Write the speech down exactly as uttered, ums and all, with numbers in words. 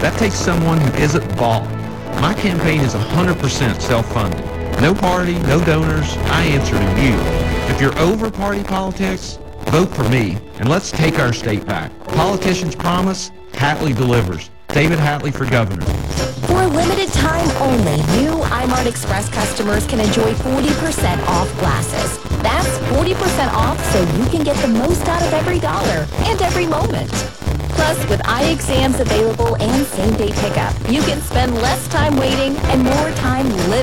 That takes someone who isn't bought. My campaign is one hundred percent self-funded. No party, no donors. I answer to you. If you're over party politics, vote for me, and let's take our state back. Politicians promise, Hatley delivers. David Hatley for governor. For a limited time only, new iMart Express customers can enjoy forty percent off glasses. That's forty percent off so you can get the most out of every dollar and every moment. Plus, with eye exams available and same-day pickup, you can spend less time waiting and more time living.